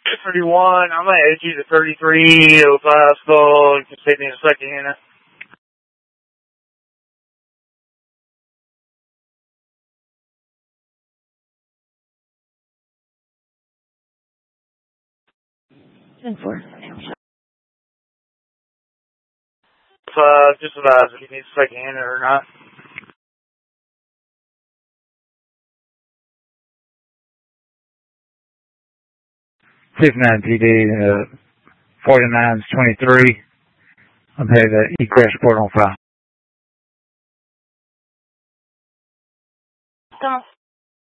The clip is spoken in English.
31, I'm going to edge you to 3305 skull. You can take me in a second, Hannah. Just advise if you need a second Hannah or not. 59 PD, 49's 23. I'm headed to egress report on file.